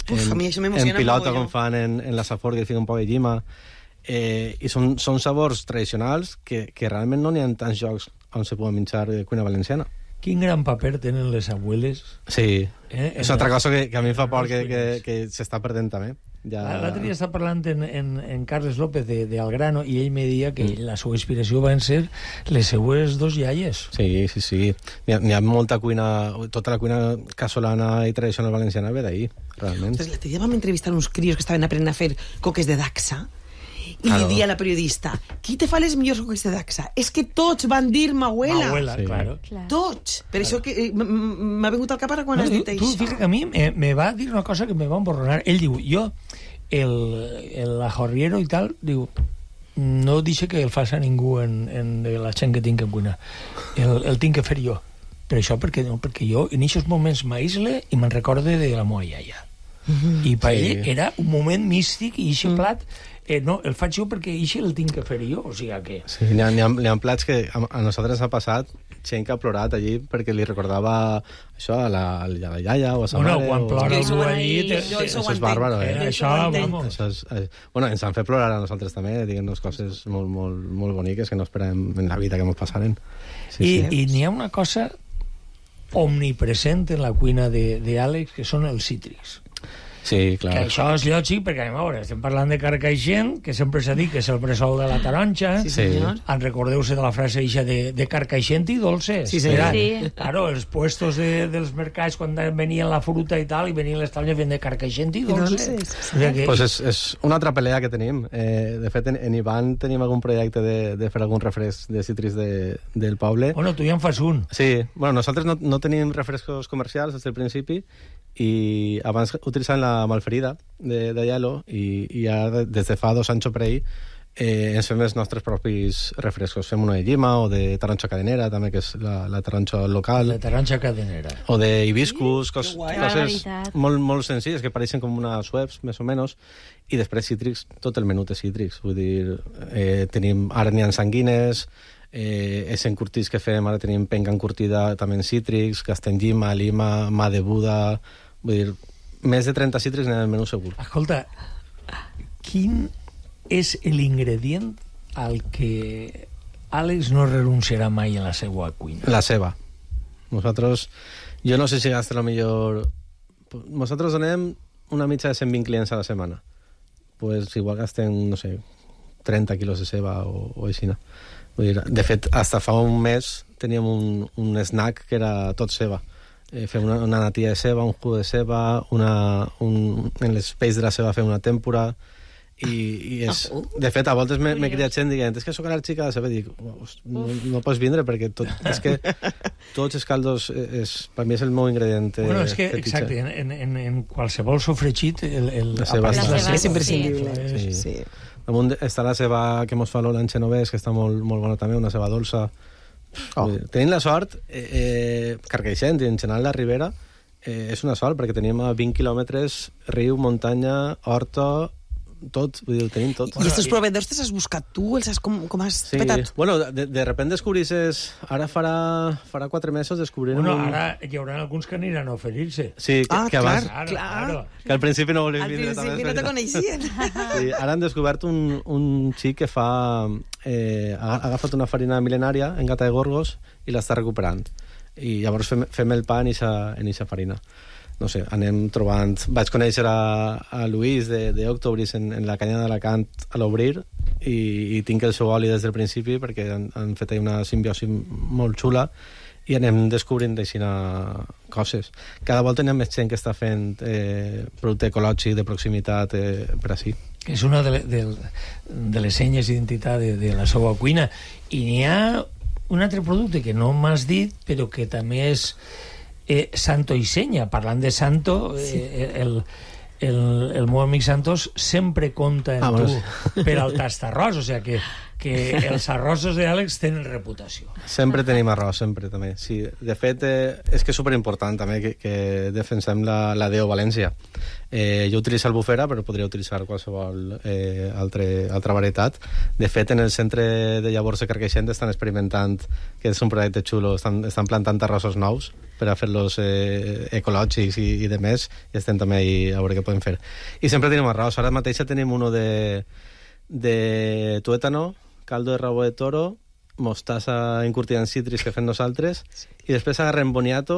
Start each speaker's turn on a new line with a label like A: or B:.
A: a mi això m'emociona
B: en pilota,
A: molt,
B: com fan en la Safor, que fica un poc de llima. I són sabors tradicionals que realment no n'hi ha tants llocs on se poden menjar cuina valenciana.
C: Quin gran paper tenen les abueles.
B: Sí, és una altra cosa que a mi em fa por que s'està perdent també.
C: L'altre dia estava parlant en Carles López de Algrano i ell me deia que la seva inspiració van ser les seues dos iaies.
B: Sí. N'hi ha molta cuina, tota la cuina casolana i tradicional valenciana ve d'ahir, realment.
A: L'altre dia vam entrevistar uns crios que estaven aprenent a fer coques de Dacsa i li dia a la periodista, qui te fa les millors coques de Dacsa? És que tots van dir m'abuela.
C: M'abuela,
B: sí.
C: claro.
A: Tots. Per això que m'ha vingut al cap ara quan has dit això.
C: Tu, fíjate que a mi me va dir una cosa que me va emborronar. Ell diu, jo, el ajorriero i tal, diu, no dice que el faça ningú en la gent que tinc en cuina. El tinc que fer jo. Per això, perquè jo en aquests moments m'aïsle i me'n recorde de la meva iaia. I per ell era un moment místic i aquest plat no, el faig jo perquè això el tinc que fer jo, o sigui que...
B: Sí, n'hi ha plats que a nosaltres ha passat gent que ha plorat allí perquè li recordava això a la iaia o a sa mare.
C: Quan plora algú allí...
B: Això és bàrbaro,
C: Això, vamos.
B: Bueno, ens han fet plorar a nosaltres també, diguem-nos coses molt boniques que no esperàvem en la vida que ens passaren.
C: I n'hi ha una cosa omnipresent en la cuina d'Àlex, que són els cítrics.
B: Sí, clar.
C: Que això és lògic, perquè a veure, estem parlant de Carcaixent, que sempre s'ha dit que és el bressol de la taronja.
A: Sí, senyor.
C: Recordeu-se de la frase eixa de Carcaixent i dolces.
A: Sí, senyor.
D: Sí.
C: Claro, els puestos dels mercats, quan venien la fruta i tal, i venien les talles de Carcaixent i dolces. O sigui que...
B: Pues és una altra pelea que tenim. De fet, en Ivan tenim algun projecte de fer algun refresc de cítrics del poble.
C: Bueno, tu ja en fas un.
B: Sí, bueno, nosaltres no tenim refrescos comercials des del principi, i abans utilitzàvem la malferida de hielo i ara des de fa 2 anys o per ahir ens fem els nostres propis refrescos. Fem una de llima o de taronja cadenera també, que és la taronja local,
C: La taronja cadenera.
B: o de hibiscus, coses
D: barbaritat.
B: molt senzilles que pareixen com unes webs més o menys, i després cítrics, tot el menú té cítrics, vull dir, ara n'hi ha sanguines, és encurtits que fem, ara tenim penca encurtida també en cítrics, castanllima, lima, mà de Buda, vull dir, més de 30 cítrics en el menú segur.
C: Escolta, quin és l'ingredient al que Àlex no renunciarà mai a la seva cuina?
B: La ceba. Nosaltres, jo no sé si gasta la millor... Nosaltres donem una mitja de 120 clients a la setmana. Pues igual gasten, no sé, 30 quilos de ceba o així. Vull dir, de fet, hasta fa un mes teníem un snack que era tot ceba. Fem una natilla de ceba, un jugo de ceba, en les pells de la ceba fem una tèmpora, i és... De fet, a voltes m'he cridat gent dient, és que soc al·lèrgic a la ceba, i dic, no pots vindre perquè és que tots els caldos per mi és el meu ingredient
C: bueno, és que, exacte, en qualsevol sofregit
B: la ceba
A: és imprescindible.
B: Sí. Damunt està la ceba que mos fa l'Olan Genovès, que està molt bona també, una ceba dolça. Tenim la sort, Carcaixent i en general la Ribera, és una sort perquè tenim a 20 quilòmetres riu, muntanya, horta, tot, vull dir, ho tenim tot.
A: I aquests proveedors te'ls has buscat tu? Els has, com has petat?
B: Bueno, de repente descobrisses... Ara farà 4 mesos descobrirem...
C: Bueno, ara hi haurà alguns que aniran a oferir-se.
B: Sí, que abans...
A: Clar.
B: Que al principi no volien vindre.
A: Al principi no te coneixien.
B: Sí, ara han descobert un xic que fa... ha agafat una farina mil·lenària en gata de gorgos i l'està recuperant. I llavors fem el pa en eixa farina. No sé, anem trobant... Vaig conèixer a Luis d'Octobris en la canya d'Alacant a l'Obrir, i tinc el seu oli des del principi perquè han fet una simbiosi molt xula i anem descobrint així coses. Cada volta hi ha més gent que està fent producte ecològic de proximitat per així.
C: Que és una de les senyes d'identitat de la seva cuina. I n'hi ha un altre producte que no m'has dit, però que també és Santo i Senya. Parlant de Santo, el meu amic Santos sempre compta en tu per al tastarròs, o sigui que els arrossos d'Àlex tenen reputació.
B: Sempre tenim arròs, sempre també. Sí, de fet, és que és superimportant també que defensem la DO València. Jo utilitzo albufera, però podria utilitzar qualsevol altra varietat. De fet, en el centre de llavors de Carcaixent estan experimentant, que és un projecte xulo, estan plantant arrossos nous per a fer-los ecològics i de més, i estem també ahí a veure què podem fer. I sempre tenim arròs. Ara mateix tenim uno de tuétano, caldo de rabo de toro, mostassa encurtida en citris que fem nosaltres, i després agarrem boniato